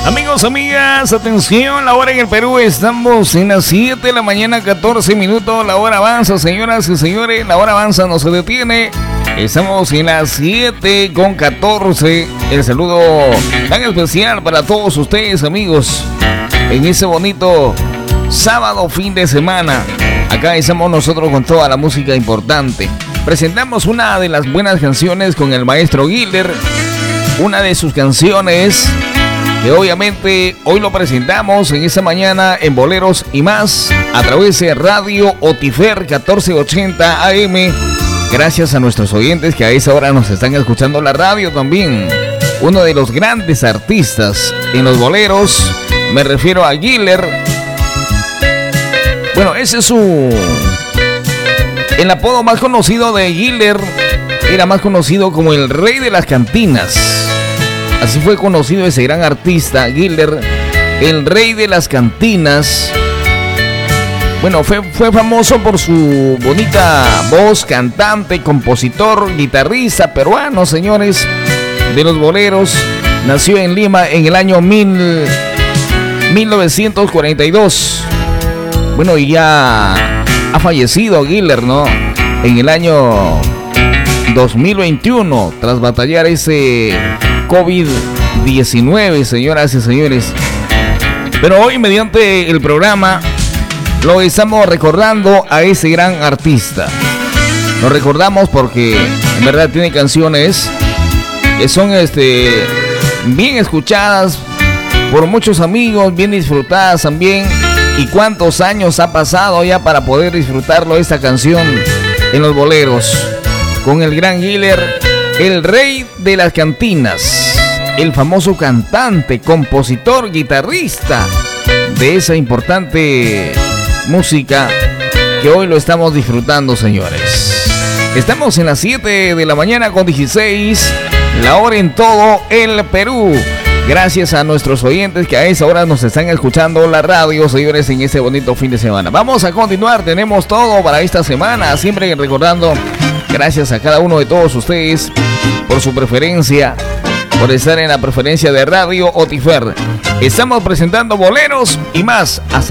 Amigos, amigas, atención, la hora en el Perú, estamos en las 7 de la mañana, 14 minutos, la hora avanza, señoras y señores, la hora avanza, no se detiene, estamos en las 7 con 14, el saludo tan especial para todos ustedes, amigos, en ese bonito sábado, fin de semana, acá estamos nosotros con toda la música importante, presentamos una de las buenas canciones con el maestro Gilder, una de sus canciones que obviamente hoy lo presentamos en esta mañana en Boleros y Más a través de Radio Otifer 1480 AM. Gracias a nuestros oyentes que a esa hora nos están escuchando la radio también. Uno de los grandes artistas en los boleros, me refiero a Giller. Bueno, ese es el apodo más conocido de Giller. Era más conocido como el rey de las cantinas. Así fue conocido ese gran artista, Giller, el rey de las cantinas. Bueno, fue famoso por su bonita voz, cantante, compositor, guitarrista peruano, señores, de los boleros. Nació en Lima en el año 1942. Bueno, y ya ha fallecido Giller, ¿no? En el año 2021, tras batallar ese COVID-19, señoras y señores. Pero hoy, mediante el programa, lo estamos recordando a ese gran artista. Lo recordamos porque en verdad tiene canciones que son bien escuchadas por muchos amigos, bien disfrutadas también. Y cuántos años ha pasado ya para poder disfrutarlo esta canción en los boleros con el gran Giller, el rey de las cantinas, el famoso cantante, compositor, guitarrista de esa importante música que hoy lo estamos disfrutando, señores. Estamos en las 7 de la mañana con 16, la hora en todo el Perú. Gracias a nuestros oyentes que a esa hora nos están escuchando la radio, señores, en este bonito fin de semana. Vamos a continuar, tenemos todo para esta semana, siempre recordando, gracias a cada uno de todos ustedes por su preferencia, por estar en la preferencia de Radio Otifer. Estamos presentando Boleros y Más. Hasta